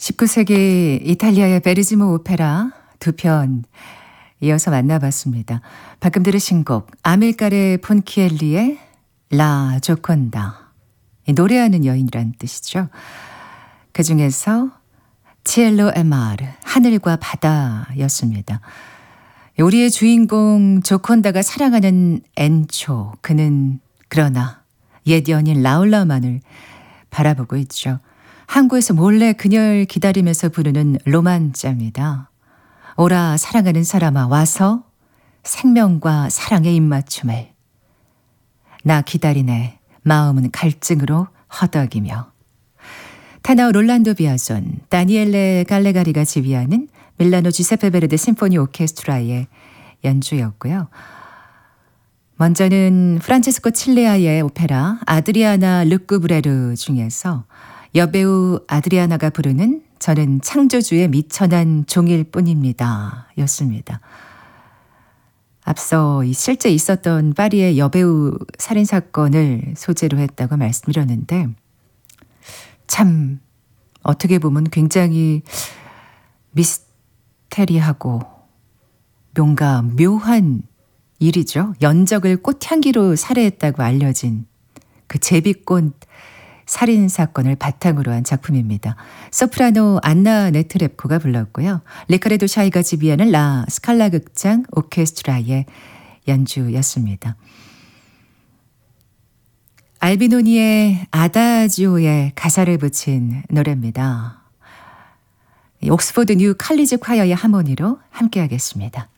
19세기 이탈리아의 베르지모 오페라 두 편 이어서 만나봤습니다. 방금 들으신 곡 아밀카레 폰키엘리의 라 조콘다. 노래하는 여인이란 뜻이죠. 그중에서 치엘로 에 마르 하늘과 바다였습니다. 우리의 주인공 조콘다가 사랑하는 엔초, 그는 그러나 옛 연인 라울라만을 바라보고 있죠. 항구에서 몰래 그녀를 기다리면서 부르는 로만짜입니다. 오라 사랑하는 사람아 와서 생명과 사랑의 입맞춤을. 나 기다리네 마음은 갈증으로 허덕이며. 테너 롤란도 비아손, 다니엘레 갈레가리가 지휘하는 밀라노 주세페 베르데 심포니 오케스트라의 연주였고요. 먼저는 프란체스코 칠레아의 오페라 아드리아나 르꾸브레르 중에서 여배우 아드리아나가 부르는 저는 창조주의 미천한 종일 뿐입니다 였습니다. 앞서 실제 있었던 파리의 여배우 살인사건을 소재로 했다고 말씀드렸는데 참 어떻게 보면 굉장히 미스테리하고 뭔가 묘한 일이죠. 연적을 꽃향기로 살해했다고 알려진 그 제비꽃 살인사건을 바탕으로 한 작품입니다. 소프라노 안나 네트랩코가 불렀고요. 리카르도 샤이가 지휘하는 라 스칼라 극장 오케스트라의 연주였습니다. 알비노니의 아다지오에 가사를 붙인 노래입니다. 옥스포드 뉴 칼리지 콰이어의 하모니로 함께하겠습니다.